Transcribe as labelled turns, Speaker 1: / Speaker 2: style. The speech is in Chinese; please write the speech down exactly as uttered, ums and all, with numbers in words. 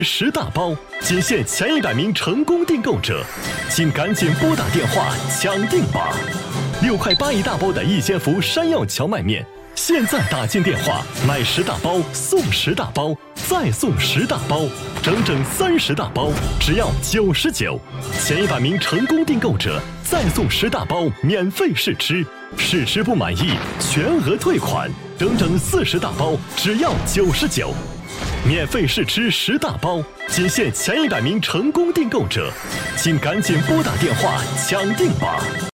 Speaker 1: 十大包，仅限前一百名成功订购者，请赶紧拨打电话抢订吧！六块八一大包的一千伏山药荞麦面，现在打进电话买十大包送十大包，再送十大包，整整三十大包，只要九十九。前一百名成功订购者再送十大包免费试吃，试吃不满意全额退款，整整四十大包，只要九十九。免费试吃十大包，仅限前一百名成功订购者，请赶紧拨打电话抢订吧！